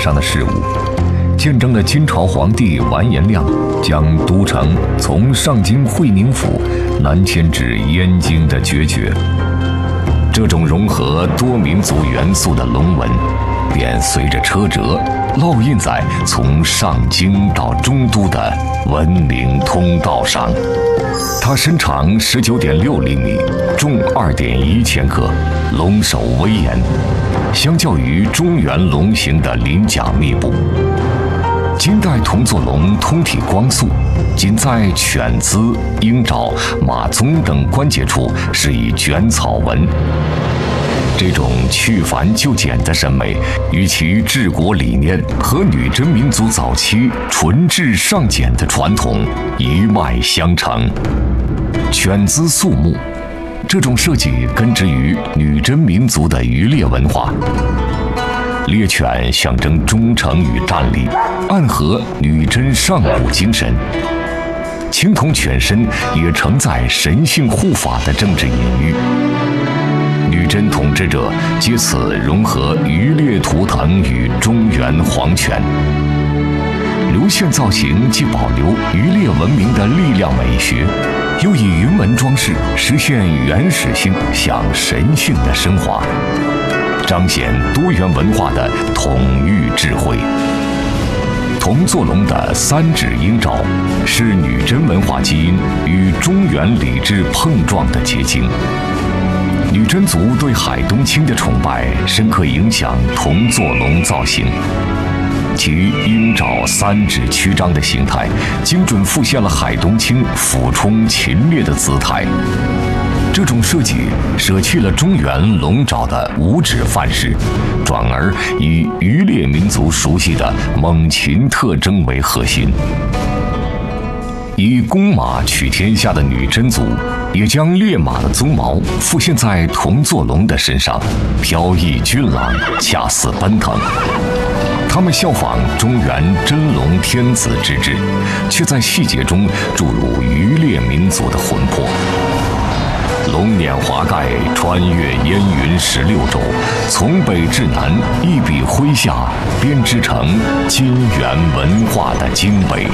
上的事物，见证了金朝皇帝完颜亮将都城从上京会宁府南迁至燕京的决绝。这种融合多民族元素的龙纹，便随着车辙烙印在从上京到中都的文明通道上。它身长19.6厘米，重2.1千克，龙首威严，相较于中原龙形的鳞甲密布。金代铜座龙通体光素，仅在犬姿、鹰爪、马鬃等关节处是以卷草纹。这种去繁就简的审美，与其治国理念和女真民族早期纯质尚简的传统一脉相承。犬姿肃穆，这种设计根植于女真民族的渔猎文化。猎犬象征忠诚与战力，暗合女真上古精神。青铜犬身也承载神性护法的政治隐喻。女真统治者借此融合渔猎图腾与中原皇权。流线造型既保留渔猎文明的力量美学，又以云纹装饰实现原始性向神性的升华，彰显多元文化的统御智慧。铜座龙的3指鹰爪是女真文化基因与中原礼制碰撞的结晶。女真族对海东青的崇拜深刻影响铜座龙造型，其鹰爪3指曲张的形态，精准复现了海东青俯冲禽猎的姿态。这种设计舍弃了中原龙爪的5指范式，转而以渔猎民族熟悉的猛禽特征为核心。以公马取天下的女真族，也将烈马的鬃毛复现在铜座龙的身上，飘逸俊朗，恰似奔腾。他们效仿中原真龙天子之制，却在细节中注入渔猎民族的魂魄。龙辇华盖，穿越烟云16州，从北至南，一笔挥下，编织成金元文化的精北。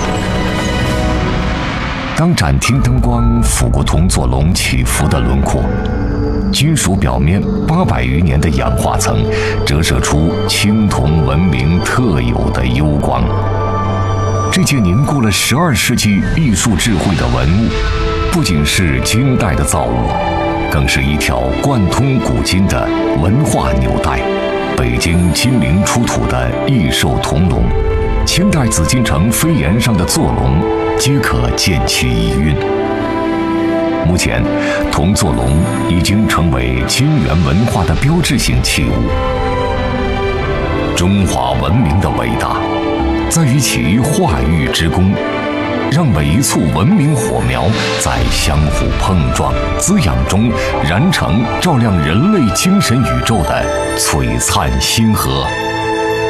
当展厅灯光拂过铜座龙起伏的轮廓，金属表面800余年的氧化层折射出青铜文明特有的幽光。这件凝固了12世纪艺术智慧的文物，不仅是金代的造物，更是一条贯通古今的文化纽带。北京金陵出土的异兽铜龙，清代紫禁城飞檐上的座龙，皆可见其遗韵。目前，铜座龙已经成为金元文化的标志性器物。中华文明的伟大，在于其化育之功，让每一簇文明火苗在相互碰撞、滋养中燃成照亮人类精神宇宙的璀璨星河。